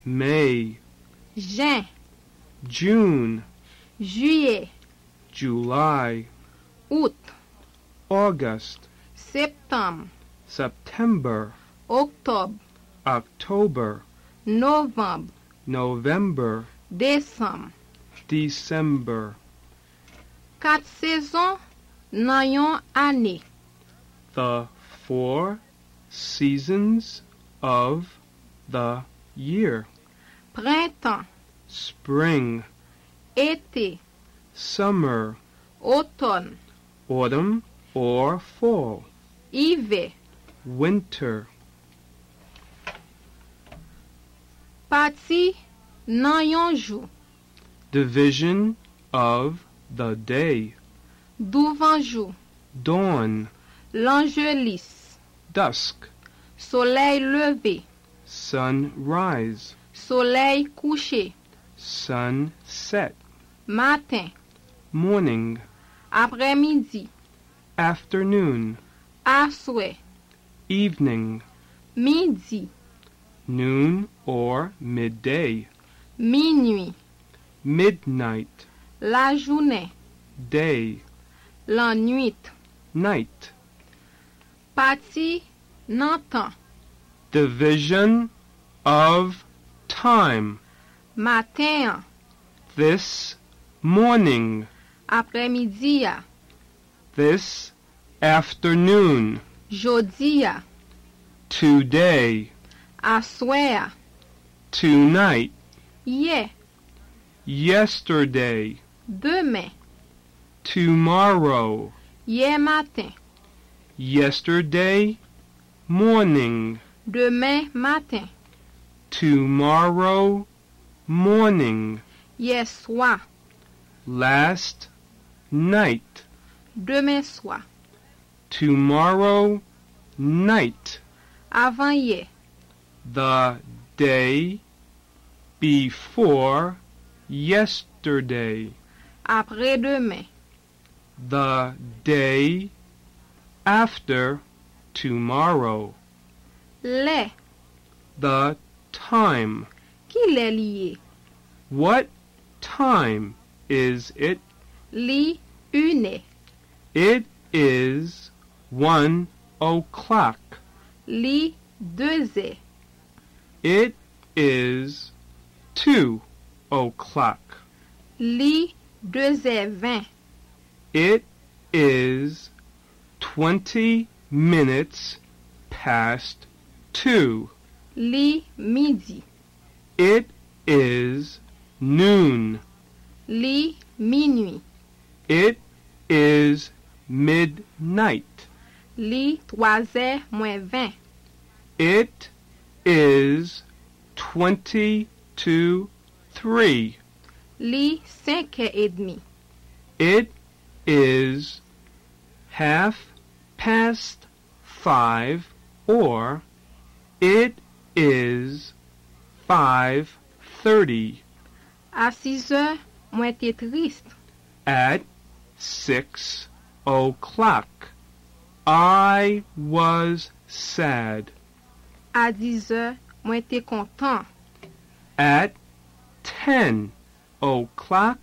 May, juin, June, juillet, July, août, August, septembre, September, octobre, October, novembre, November, décembre. December. 4 saisons nan yon année. The 4 seasons of the year. Printemps, Spring, été, summer, automne, autumn or fall, hiver. winter. Parti nan yon jou. Division of the day. Douvanjou, Dawn, l'angélisse, dusk, soleil levé, sunrise, soleil couché, sunset, matin, morning, après-midi, afternoon, aswe, evening, midi, noon or midday, minuit, midnight, la journée, day, la nuit. night. Parti nan temps. Division of time. Matin, This morning, après-midi, ya, this afternoon, jodi, ya, today, aswe, ya, tonight, hier, yesterday, demain, tomorrow, hier matin, yesterday morning, demain matin, tomorrow morning, hier soir, last night, demain soir, tomorrow night, avant hier, the day before yesterday, après-demain, the day after tomorrow, les, the time. qui les lié, What time is it? li, une, It is 1 o'clock. li, 2 It is 2 o'clock. li, 2h20, It is 20 minutes past 2. li, midi, It is noon. li, minuit, It is midnight. li, 3h-20, It is 20 to 3. li, 5h30, It is 5:30 or it is 5:30. à 6h, mwen te triste, At 6 o'clock, I was sad. à 10h, mwen te content, At 10 o'clock,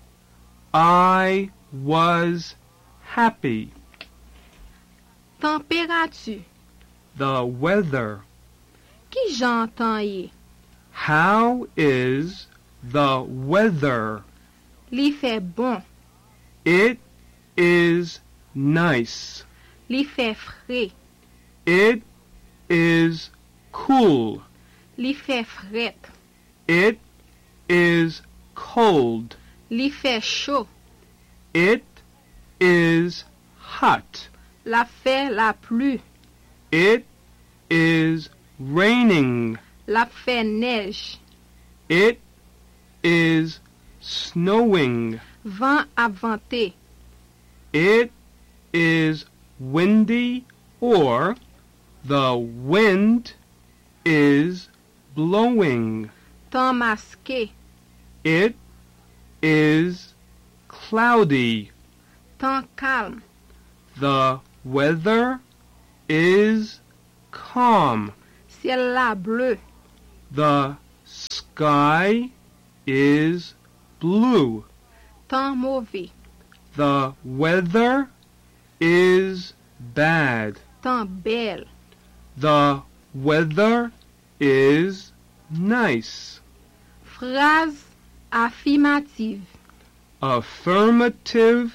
I was happy. température, The weather. ki j'entends ye, How is the weather? li fait bon, It is nice. li fait frais, It is cool. li fait fret, It is cold. li fait chaud, It is hot. la fait la pluie, It is raining. la fait neige, It is snowing. vent ap venter, It is windy or the wind is blowing. temps masqué, It is cloudy. temps calme, The weather is calm. ciel la bleu, The sky is blue. Temps mauvais. The weather is bad. Temps bel. The weather is nice. Phrase affirmative. Affirmative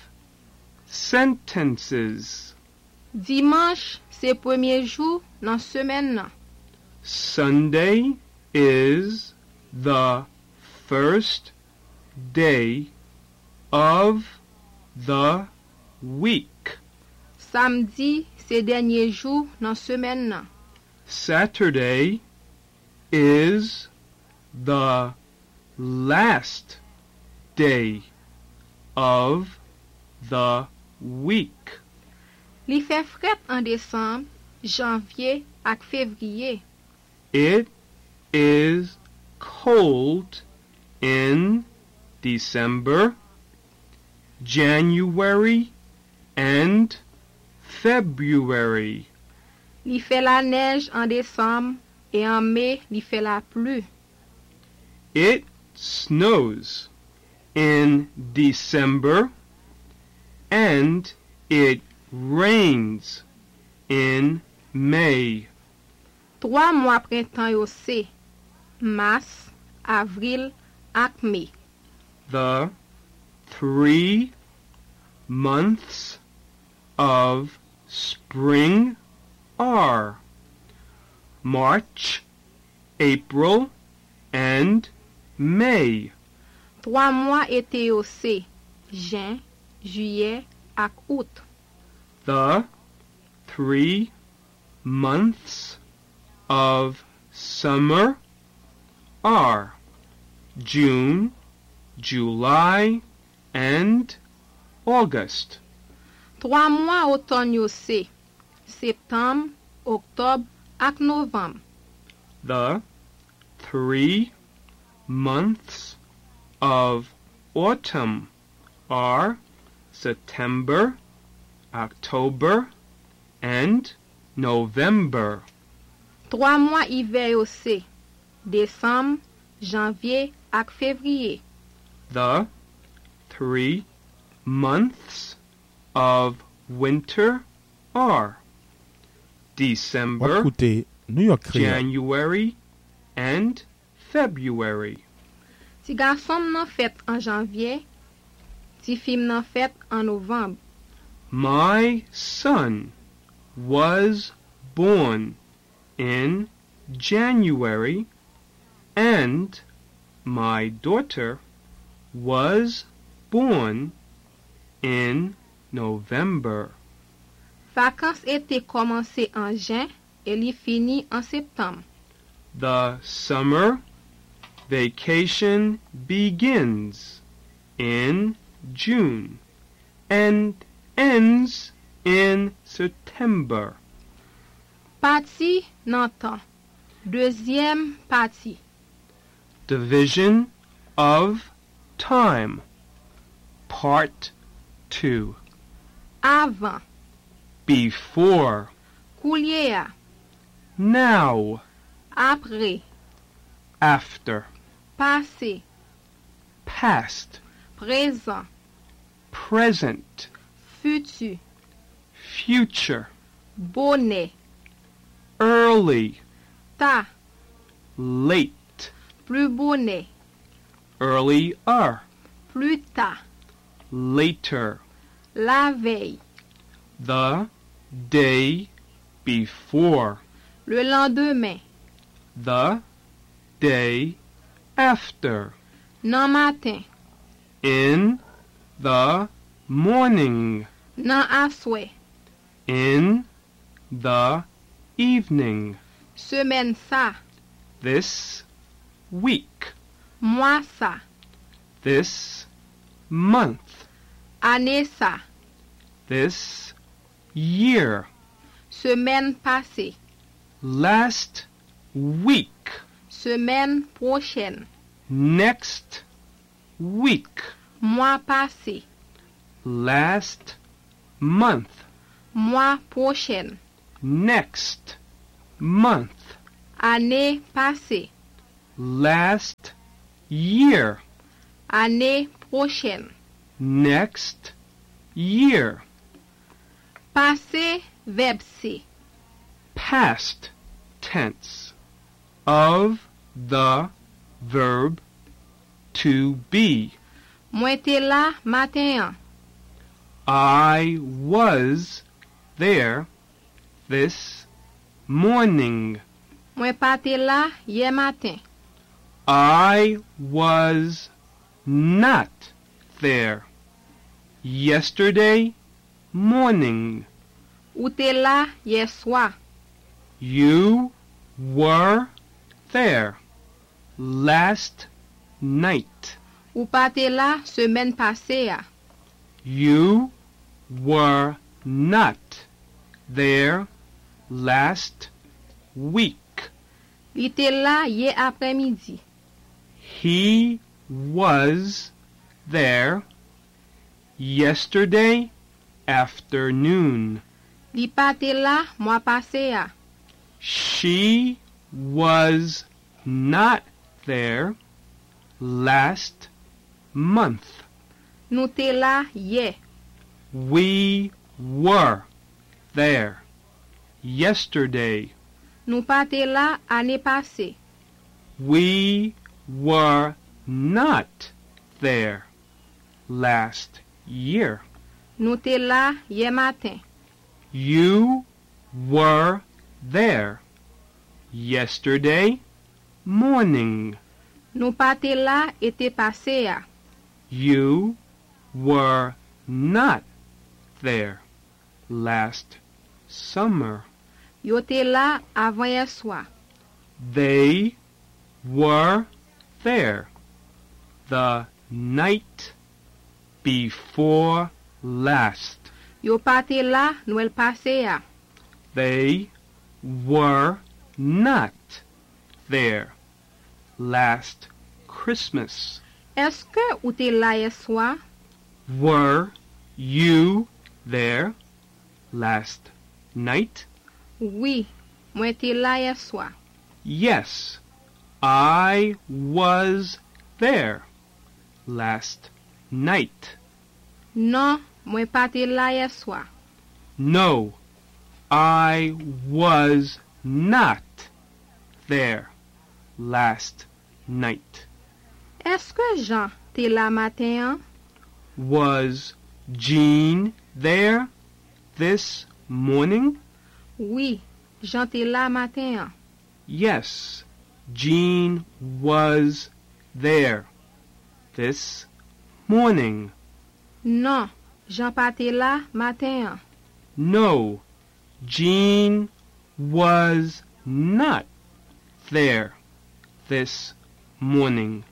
sentences. Dimanche, c'est premier jour dans semaine nan. Sunday is the first day of the week. Samedi, c'est dernier jour dans semaine nan. Saturday is the last day of the week. Li fait fret en décembre, janvier ak février. It is cold in December, January, and February. Li fait la neige en décembre et en mai li fait la pluie. It snows in December and it rains in May. 3 mois printemps yo c'est mars, avril ak mai. The 3 months of spring are March, April, and May. 3 mois été yo c'est juin, juillet ak août. The 3 months of summer are June, July, and August. 3 mois automne yo c'est septembre, octobre ak novembre. The 3 months of autumn are September, October, and November. 3 mois hiver yo c'est décembre, janvier ak février. The 3 months of winter are December, Écoutez, New York Creole. January, and February. Ti garçon nan fête en janvier, ti fille nan fête en novembre. My son was born in January, and my daughter was born in November. Vacances été commencé en juin et li fini en septembre. The summer vacation begins in June and ends in September. Partie nan temps. Deuxième partie. Division of time. Part 2. Avant. Before. Koulier a. Now. Après. After. Passé. Past. Présent. Present. Futur. Future. Bonnet. Early. Ta. Late. Plus bonnet. Earlier. Plus tard. Later. La veille. The day before. Le lendemain. The day after. Nan matin. In the morning. Nan aswe. In the evening. Semaine sa. This week. Mois sa. This month. Année sa. This year. Semaine passée. Last week. Semaine prochaine. Next week. Mois passé. Last month. Mois prochaine. Next month. Année passée. Last year. Année prochaine. Next year. Passé, verbe C. Past tense of the verb to be. Mwen te la matin an. I was there this morning. Mwen pa te la ye matin. I was not there yesterday morning. Ou te la ye swa. You were there last night. Ou pa te la semaine passée a. You were not there last week. Li te la ye après-midi. He was there yesterday afternoon. Li pa te la mois passé a. She was not there last month. Nou te la ye. We were there yesterday. Nou pa te la année passée. We were not there last year. Nou te la ye matin. You were there yesterday morning. Nou pa te la été passé a. You were not there last summer. Yo te la avant hier soir. They were there the night before last. Yo pa te la Noël passé a. They were not there last Christmas. Est-ce que ou te la hier soir? Were you there last night? Oui, mwen te la hier soir. Yes, I was there last night. Non, mwen pa te la hier soir. No, I was not there last night. Est-ce que Jean te la matin an? Was Jean there this morning? Oui, Jean te la matin an. Yes, Jean was there this morning. Non, Jean pa te la matin an. No, Jean was not there this morning.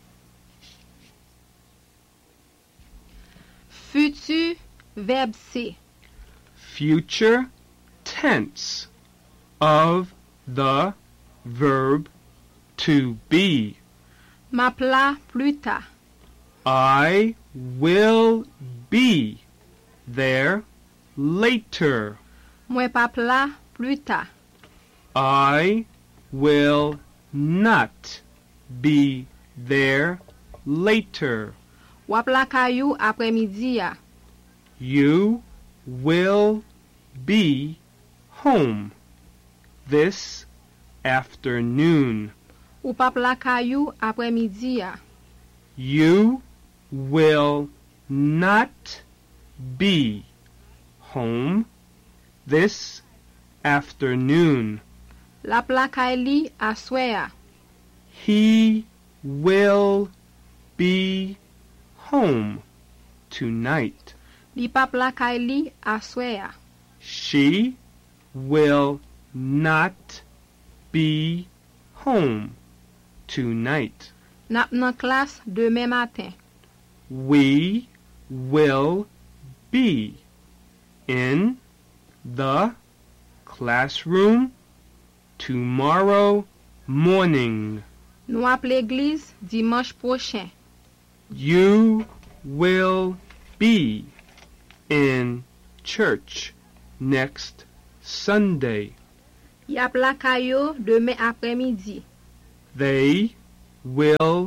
Futur, verbe C. Future tense of the verb to be. M'apla plus tard. I will be there later. Mwen pa pla plus tard. I will not be there later. Wap la kayou après-midi a. You will be home this afternoon. Ou pa pla kayou après-midi a. You will not be home this afternoon. La pla kay li aswe a. He will be home tonight. Li pa pla kay li aswe a. She will not be home tonight. Nap nan klas demain matin. We will be in the classroom tomorrow morning. Nou ap l'église dimanche prochain. You will be in church next Sunday. Y ap la kayo demain après-midi. They will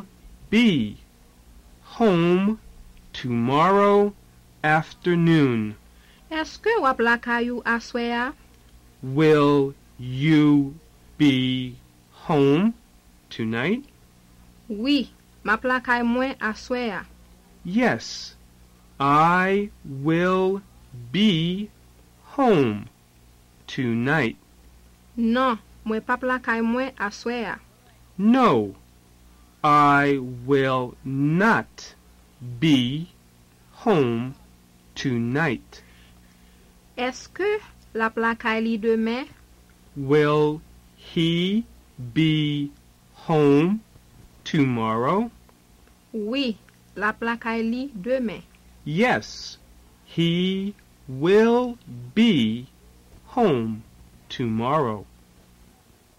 be home tomorrow afternoon? Est-ce que wap la kayou aswea? Will you be home tonight? Oui, map la kay mwen aswea. Yes, I will be home tonight. Non, mwen pap la kay mwen aswea. No, I will not be home tonight. Est-ce que la la kay li demain? Will he be home tomorrow? Oui, la la kay li demain. Yes, he will be home tomorrow.